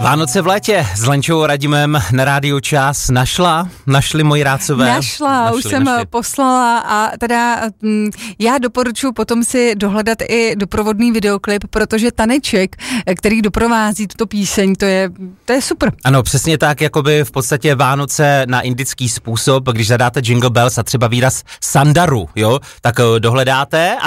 Vánoce v létě s Lenčou Radimem na Rádiu Čas našli moji rádcové? Našli, jsem poslala a teda já doporučuji potom si dohledat i doprovodný videoklip, protože taneček, který doprovází tuto píseň, to je super. Ano, přesně tak, jakoby v podstatě Vánoce na indický způsob, když zadáte Jingle Bells a třeba výraz sandaru, jo, tak dohledáte